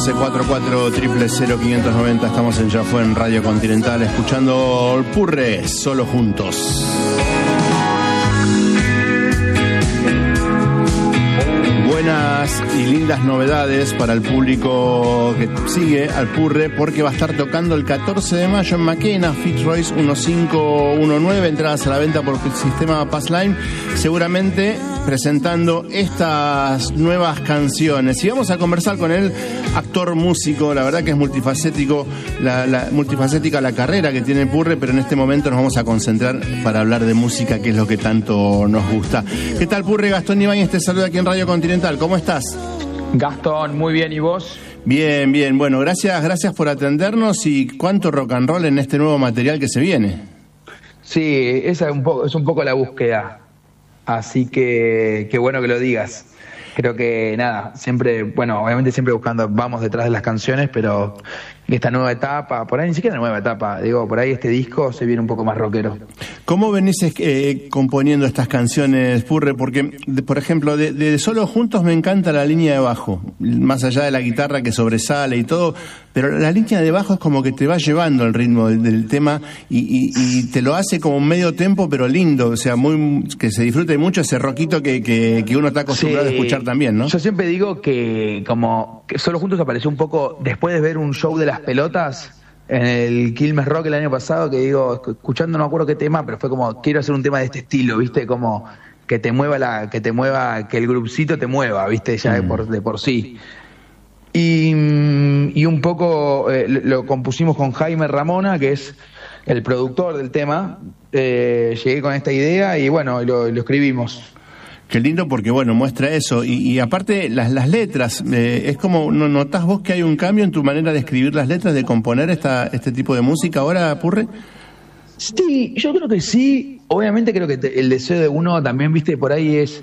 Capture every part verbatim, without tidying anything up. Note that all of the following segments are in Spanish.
once cuarenta y cuatro, cero cero cero, quinientos noventa. Estamos en Ya Fue en Radio Continental, escuchando el Purre, Solo Juntos. Buenas y lindas novedades para el público que sigue al Purre, porque va a estar tocando el catorce de mayo en Maquena, Fitzroy's quince diecinueve, entradas a la venta por el sistema Passline, seguramente presentando estas nuevas canciones. Y vamos a conversar con él, actor, músico, la verdad que es multifacético, la, la, multifacética la carrera que tiene el Purre, pero en este momento nos vamos a concentrar para hablar de música, que es lo que tanto nos gusta. ¿Qué tal, Purre? Gastón Ibáñez te saluda aquí en Radio Continental. ¿Cómo estás? Gastón, muy bien, ¿y vos? Bien, bien. Bueno, gracias, gracias por atendernos. Y cuánto rock and roll en este nuevo material que se viene. Sí, esa es un poco, es un poco la búsqueda. Así que qué bueno que lo digas. Creo que nada, siempre, bueno, obviamente siempre buscando, vamos detrás de las canciones, pero esta nueva etapa, por ahí ni siquiera nueva etapa, digo, por ahí este disco se viene un poco más rockero. ¿Cómo venís eh, componiendo estas canciones, Purre? Porque, de, por ejemplo, de, de Solo Juntos me encanta la línea de bajo, más allá de la guitarra que sobresale y todo, pero la línea de bajo es como que te va llevando el ritmo del, del tema y, y, y te lo hace como un medio tempo, pero lindo, o sea, muy que se disfrute mucho ese rockito que, que, que uno está acostumbrado sí, a escuchar también, ¿no? Yo siempre digo que como que Solo Juntos apareció un poco después de ver un show de las pelotas en el Quilmes Rock el año pasado, que digo, escuchando no me acuerdo qué tema, pero fue como, quiero hacer un tema de este estilo, ¿viste? Como que te mueva la, que te mueva, que el grupcito te mueva, ¿viste? Ya mm. de, por, de por sí. Y, y un poco eh, lo compusimos con Jaime Ramona, que es el productor del tema. Eh, llegué con esta idea y bueno, lo, lo escribimos. Qué lindo, porque bueno, muestra eso. Y, y aparte, las, las letras, eh, es como, ¿no notás vos que hay un cambio en tu manera de escribir las letras, de componer esta, este tipo de música ahora, Purre? Sí, yo creo que sí. Obviamente creo que te, el deseo de uno también, viste, por ahí es...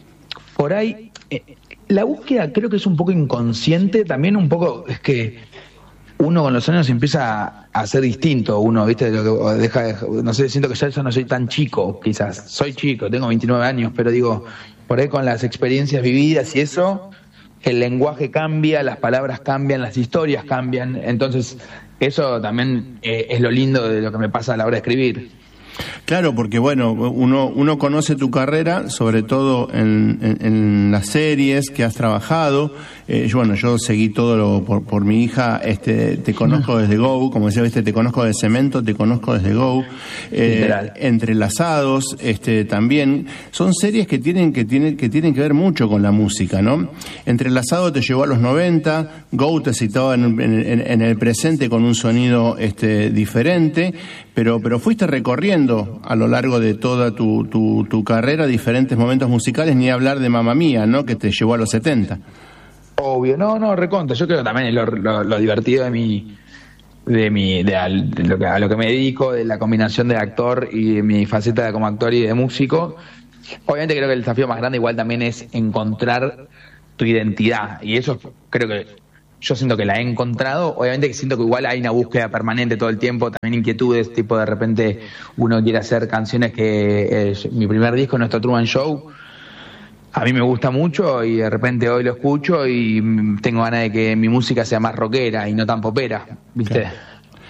Por ahí... Eh, la búsqueda creo que es un poco inconsciente, también un poco es que uno con los años empieza a ser distinto, uno, viste, lo que deja de, no sé, siento que ya yo no soy tan chico, quizás, soy chico, tengo veintinueve años, pero digo, por ahí con las experiencias vividas y eso, el lenguaje cambia, las palabras cambian, las historias cambian, entonces eso también eh, es lo lindo de lo que me pasa a la hora de escribir. Claro, porque bueno, uno uno conoce tu carrera, sobre todo en, en, en las series que has trabajado. Eh, yo, bueno, yo seguí todo lo, por, por mi hija. Este, te conozco desde Go, como decía, viste, te conozco de Cemento, te conozco desde Go. Eh, Entrelazados, este, también son series que tienen que tienen que tienen que ver mucho con la música, ¿no? Entrelazado te llevó a los noventa, Go te citaba en, en, en el presente con un sonido este diferente, pero pero fuiste recorriendo a lo largo de toda tu, tu, tu carrera diferentes momentos musicales, ni hablar de Mamma Mía, ¿no? Que te llevó a los setenta. Obvio, no, no, recontra. Yo creo que también es lo, lo, lo divertido de mi, de mi, de, a, de lo que, a lo que me dedico, de la combinación de actor y de mi faceta como actor y de músico. Obviamente creo que el desafío más grande igual también es encontrar tu identidad, y eso creo que yo siento que la he encontrado. Obviamente que siento que igual hay una búsqueda permanente todo el tiempo, también inquietudes, tipo de repente uno quiere hacer canciones que... Eh, mi primer disco, Nuestro Truman Show, a mí me gusta mucho y de repente hoy lo escucho y tengo ganas de que mi música sea más rockera y no tan popera, ¿viste? Claro.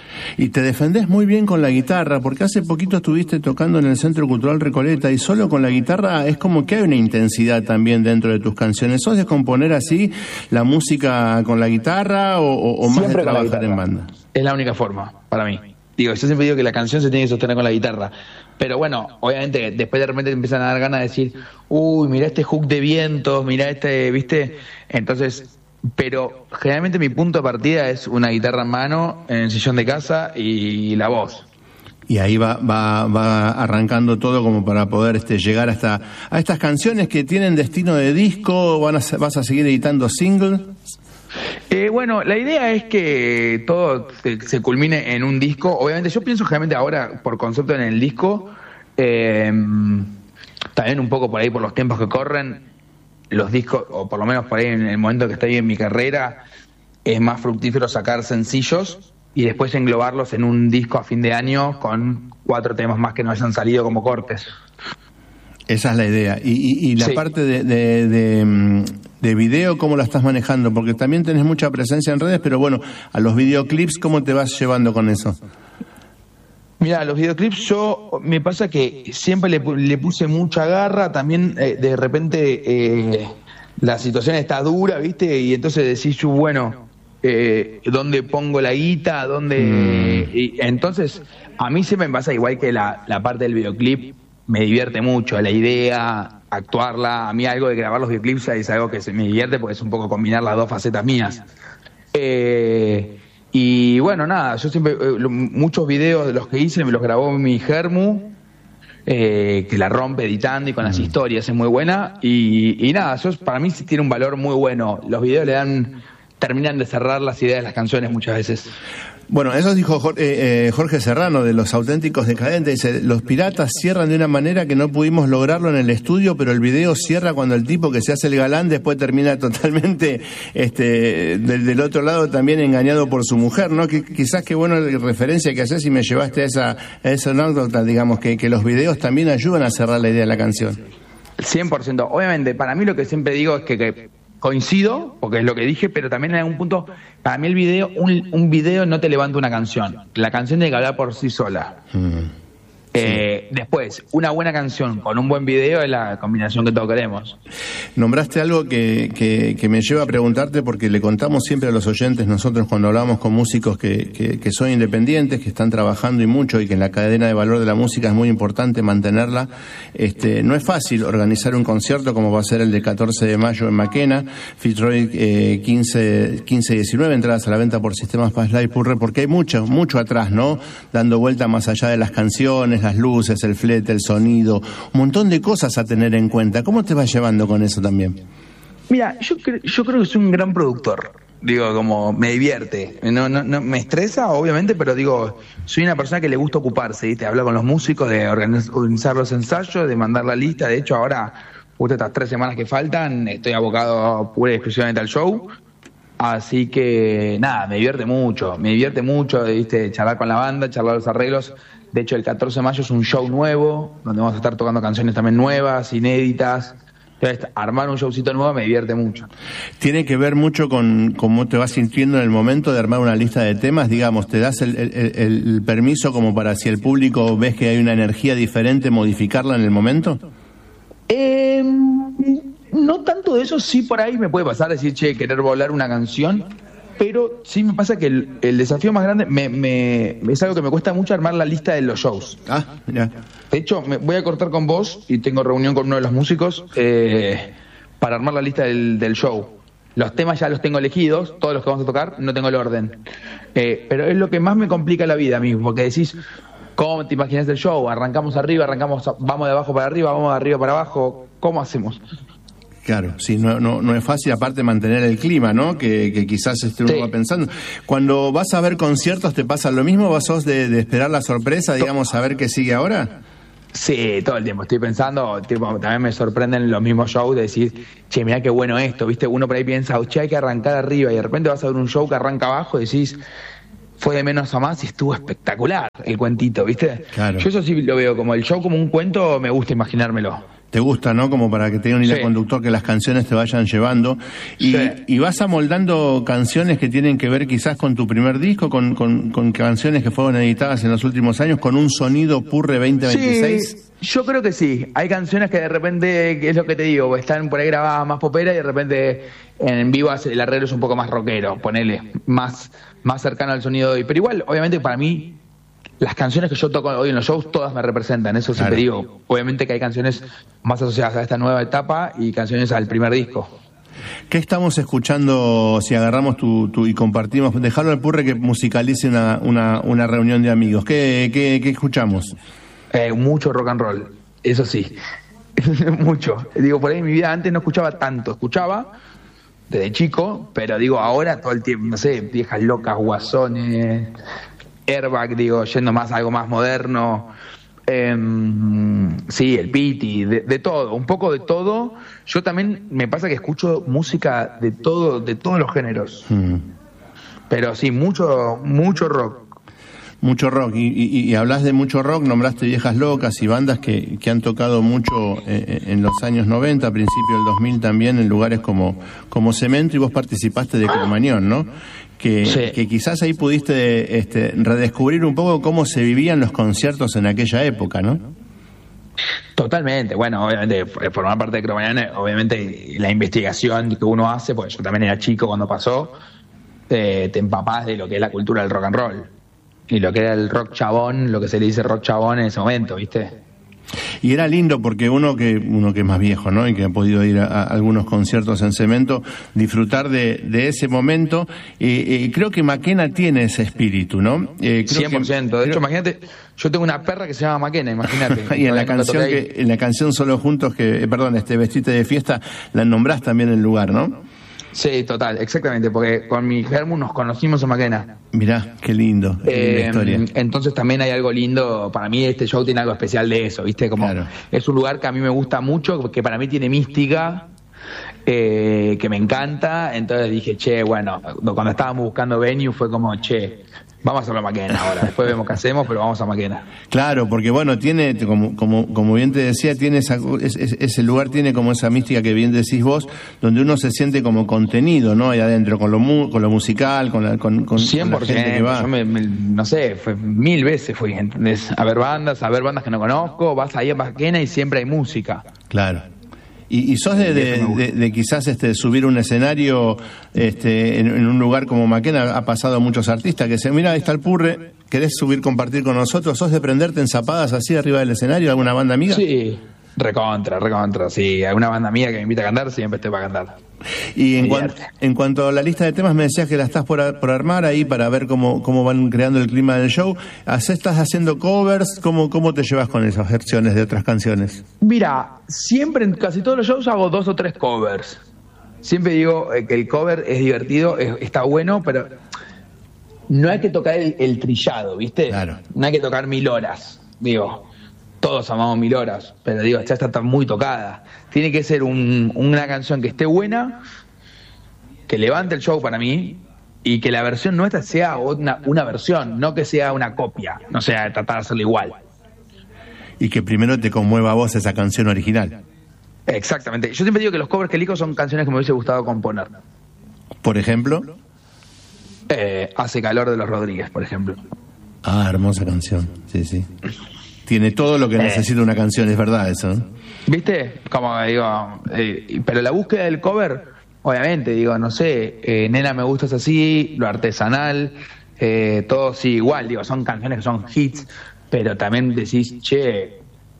Y te defendés muy bien con la guitarra, porque hace poquito estuviste tocando en el Centro Cultural Recoleta y solo con la guitarra es como que hay una intensidad también dentro de tus canciones. ¿Sos de componer así la música con la guitarra o, o, o más de trabajar en banda? Es la única forma para mí. Digo, yo siempre digo que la canción se tiene que sostener con la guitarra. Pero bueno, obviamente después de repente te empiezan a dar ganas de decir, uy, mirá este hook de vientos, mirá este, ¿viste? Entonces... Pero generalmente mi punto de partida es una guitarra en mano, en el sillón de casa y la voz. Y ahí va va va arrancando todo como para poder este llegar hasta a estas canciones que tienen destino de disco. Van a, ¿Vas a seguir editando singles? Eh, bueno, la idea es que todo se, se culmine en un disco. Obviamente yo pienso generalmente ahora por concepto en el disco, eh, también un poco por ahí por los tiempos que corren. Los discos, o por lo menos por ahí en el momento que estoy en mi carrera, es más fructífero sacar sencillos y después englobarlos en un disco a fin de año con cuatro temas más que no hayan salido como cortes. Esa es la idea. Y, y, y la sí. parte de, de, de, de video, ¿cómo la estás manejando? Porque también tenés mucha presencia en redes, pero bueno, a los videoclips, ¿cómo te vas llevando con eso? Mira, los videoclips yo, me pasa que siempre le, le puse mucha garra, también eh, de repente eh, la situación está dura, ¿viste? Y entonces decís, bueno, eh, ¿dónde pongo la guita? ¿Dónde...? Mm. Y entonces, a mí siempre me pasa igual que la, la parte del videoclip, me divierte mucho, la idea, actuarla, a mí algo de grabar los videoclips es algo que se me divierte porque es un poco combinar las dos facetas mías. Eh... Y bueno, nada, yo siempre, eh, lo, muchos videos de los que hice me los grabó mi Germu, eh, que la rompe editando y con las historias, es muy buena. Y, y nada, eso es, para mí sí tiene un valor muy bueno. Los videos le dan, terminan de cerrar las ideas de las canciones muchas veces. Bueno, eso dijo Jorge, eh, Jorge Serrano de Los Auténticos Decadentes. Dice, los piratas cierran de una manera que no pudimos lograrlo en el estudio, pero el video cierra cuando el tipo que se hace el galán después termina totalmente este del, del otro lado también engañado por su mujer, ¿no? Que, quizás qué bueno la referencia que haces y me llevaste a esa, a esa anécdota, digamos, que, que los videos también ayudan a cerrar la idea de la canción. cien por ciento. Obviamente, para mí lo que siempre digo es que... que... coincido, porque es lo que dije, pero también en algún punto, para mí el video, un, un video no te levanta una canción. La canción tiene que hablar por sí sola. Mm. Eh, sí. Después, una buena canción con un buen video es la combinación que todos queremos. Nombraste algo que, que, que me lleva a preguntarte, porque le contamos siempre a los oyentes, nosotros cuando hablamos con músicos que, que, que son independientes, que están trabajando y mucho, y que en la cadena de valor de la música es muy importante mantenerla. Este, no es fácil organizar un concierto como va a ser el de catorce de mayo en Maquena, Fitzroy eh, quince y diecinueve, entradas a la venta por sistemas Paz Live Purre, porque hay mucho, mucho atrás, ¿no? Dando vuelta más allá de las canciones, las luces, el flete, el sonido, un montón de cosas a tener en cuenta. ¿Cómo te vas llevando con eso también? Mira, yo, cre- yo creo que soy un gran productor. Digo, como me divierte. No, no, no me estresa, obviamente, pero digo, soy una persona que le gusta ocuparse, ¿viste? Hablo con los músicos de organiz- organizar los ensayos, de mandar la lista. De hecho, ahora, justo estas tres semanas que faltan, estoy abocado pura y exclusivamente al show. Así que, nada, me divierte mucho. Me divierte mucho, ¿viste? Charlar con la banda, charlar los arreglos. De hecho, el catorce de mayo es un show nuevo, donde vamos a estar tocando canciones también nuevas, inéditas. Entonces, armar un showcito nuevo me divierte mucho. ¿Tiene que ver mucho con cómo te vas sintiendo en el momento de armar una lista de temas? Digamos, ¿te das el, el, el permiso como para, si el público ves que hay una energía diferente, modificarla en el momento? Eh, no tanto de eso, sí por ahí me puede pasar decir, che, querer volar una canción. Pero sí me pasa que el, el desafío más grande me, me, es algo que me cuesta mucho, armar la lista de los shows. Ah, mira. De hecho, me voy a cortar con vos y tengo reunión con uno de los músicos eh, para armar la lista del, del show. Los temas ya los tengo elegidos, todos los que vamos a tocar, no tengo el orden. Eh, pero es lo que más me complica la vida a mí, porque decís, ¿cómo te imaginas el show? Arrancamos arriba, arrancamos, vamos de abajo para arriba, vamos de arriba para abajo, ¿cómo hacemos? Claro, sí, no, no, no es fácil, aparte mantener el clima, ¿no? Que, que quizás este uno sí. va pensando. Cuando vas a ver conciertos, ¿te pasa lo mismo? ¿Vas sos de, de esperar la sorpresa, digamos, a ver qué sigue ahora? Sí, todo el tiempo. Estoy pensando, tipo, también me sorprenden los mismos shows de decir, che, mirá qué bueno esto, ¿viste? Uno por ahí piensa, che, hay que arrancar arriba, y de repente vas a ver un show que arranca abajo y decís, fue de menos a más y estuvo espectacular el cuentito, ¿viste? Claro. Yo eso sí lo veo como el show como un cuento, me gusta imaginármelo. Te gusta, ¿no? Como para que tenga un hilo sí. conductor, que las canciones te vayan llevando. Y, sí. y vas amoldando canciones que tienen que ver quizás con tu primer disco, con, con, con canciones que fueron editadas en los últimos años, con un sonido Purre veinte veintiséis. Sí, yo creo que sí. Hay canciones que de repente, que es lo que te digo, están por ahí grabadas más popera y de repente en vivo el arreglo es un poco más rockero, ponele, más, más cercano al sonido de hoy. Pero igual, obviamente para mí, las canciones que yo toco hoy en los shows, todas me representan, eso siempre claro. digo. Obviamente que hay canciones más asociadas a esta nueva etapa y canciones al primer disco. ¿Qué estamos escuchando si agarramos tu, tu y compartimos? Dejarlo al Purre que musicalice una, una, una reunión de amigos. ¿Qué, qué, qué escuchamos? Eh, mucho rock and roll, eso sí. Mucho. Digo, por ahí en mi vida antes no escuchaba tanto, escuchaba desde chico, pero digo, ahora todo el tiempo, no sé, viejas locas, guasones... Airbag, digo, yendo más a algo más moderno, eh, sí, el Piti, de, de todo, un poco de todo. Yo también me pasa que escucho música de todo, de todos los géneros, mm. pero sí, mucho, mucho rock. Mucho rock. Y, y, y hablas de mucho rock, nombraste Viejas Locas y bandas que, que han tocado mucho eh, en los años noventa, a principios del dos mil también, en lugares como, como Cemento, y vos participaste de Cromañón, ¿no? Que, sí. que quizás ahí pudiste este, redescubrir un poco cómo se vivían los conciertos en aquella época, ¿no? Totalmente. Bueno, obviamente, formar parte de Cromañón, obviamente la investigación que uno hace, porque yo también era chico cuando pasó, te, te empapás de lo que es la cultura del rock and roll y lo que era el rock chabón, lo que se le dice rock chabón en ese momento, ¿viste? Y era lindo porque uno que uno que es más viejo, ¿no? Y que ha podido ir a, a algunos conciertos en Cemento, disfrutar de, de ese momento. Y eh, creo que Maquena tiene ese espíritu, ¿no? Eh, creo cien por ciento. Que, de hecho, creo... imagínate, yo tengo una perra que se llama Maquena, imagínate. Y en la canción que, en la canción Solo Juntos, que eh, perdón, este Vestite de Fiesta, la nombrás también el lugar, ¿no? Sí, total, exactamente, porque con mi Germu nos conocimos en Maquena. Mirá, qué lindo, qué linda eh, historia. Entonces también hay algo lindo, para mí este show tiene algo especial de eso, ¿viste? Como claro. Es un lugar que a mí me gusta mucho, que para mí tiene mística, eh, que me encanta, entonces dije, che, bueno, cuando estábamos buscando venue fue como, che, vamos a hacerlo a Maquena ahora, después vemos qué hacemos, pero vamos a Maquena. Claro, porque bueno, tiene, como como como bien te decía, tiene esa, es, es, ese lugar tiene como esa mística que bien decís vos, donde uno se siente como contenido, ¿no? Ahí adentro, con lo mu, con lo musical, con la, con, con, cien por ciento, con la gente que va. Yo me, me, no sé, fue mil veces fui, ¿entendés? A ver bandas, a ver bandas que no conozco, vas ahí a Maquena y siempre hay música. Claro. Y, y sos de, de, de, de quizás este subir un escenario este en, en un lugar como Maquena. Ha pasado a muchos artistas que dicen, mira, ahí está el Purre, ¿querés subir, compartir con nosotros? ¿Sos de prenderte en zapadas así arriba del escenario? ¿Alguna banda amiga? Sí, recontra, recontra, sí. Alguna banda amiga que me invita a cantar, siempre estoy para cantar. Y en, cuan, en cuanto a la lista de temas, me decías que la estás por, por armar ahí para ver cómo, cómo van creando el clima del show. ¿Estás haciendo covers? ¿Cómo, ¿Cómo te llevas con esas versiones de otras canciones? Mira, siempre en casi todos los shows hago dos o tres covers. Siempre digo que el cover es divertido, es, está bueno, pero no hay que tocar el, el trillado, ¿viste? Claro. No hay que tocar mil horas, digo. Todos amamos mil horas, pero digo, ya está muy tocada. Tiene que ser un, una canción que esté buena, que levante el show para mí, y que la versión nuestra sea una, una versión, no que sea una copia, no sea tratar de hacerlo igual. Y que primero te conmueva a vos esa canción original. Exactamente. Yo siempre digo que los covers que elijo son canciones que me hubiese gustado componer. ¿Por ejemplo? Eh, Hace calor de los Rodríguez, por ejemplo. Ah, hermosa canción, sí, sí. Tiene todo lo que necesita una canción, es verdad eso, ¿no? ¿Viste? Como digo, eh, pero la búsqueda del cover, obviamente, digo, no sé, eh, Nena me gustas así, lo artesanal, eh, todo sí igual, digo, son canciones que son hits, pero también decís, che,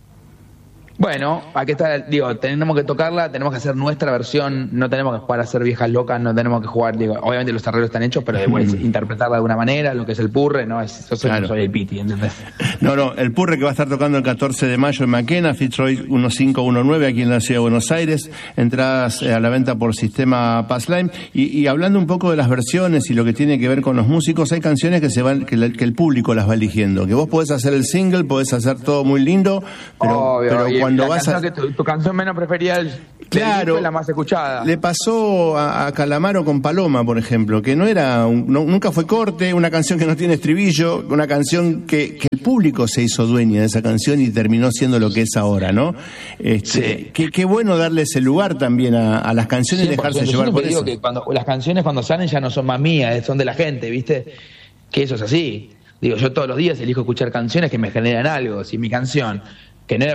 bueno, aquí está, digo, tenemos que tocarla, tenemos que hacer nuestra versión, no tenemos que jugar a ser Viejas Locas, no tenemos que jugar, digo, obviamente los arreglos están hechos, pero después interpretarla de alguna manera, lo que es el Purre, no es, yo soy, claro. soy el Piti, ¿entendés? No, no, el Purre que va a estar tocando el catorce de mayo en Maquena, Fitzroy quince diecinueve aquí en la ciudad de Buenos Aires, entradas a la venta por sistema Passline, y, y hablando un poco de las versiones y lo que tiene que ver con los músicos, hay canciones que se van, que, la, que el público las va eligiendo, que vos podés hacer el single, podés hacer todo muy lindo, pero, Obvio, pero cuando vas a... Que tu, tu canción menos preferida es claro, la más escuchada. Le pasó a, a Calamaro con Paloma, por ejemplo, que no era un, no, nunca fue corte, una canción que no tiene estribillo, una canción que, que el público se hizo dueña de esa canción y terminó siendo lo que es ahora, ¿no? Este, sí. Qué, qué bueno darle ese lugar también a, a las canciones y dejarse llevar por digo eso. Que cuando las canciones cuando salen ya no son más mías, son de la gente, ¿viste? Que eso es así. Digo, yo todos los días elijo escuchar canciones que me generan algo. Si mi canción, que no era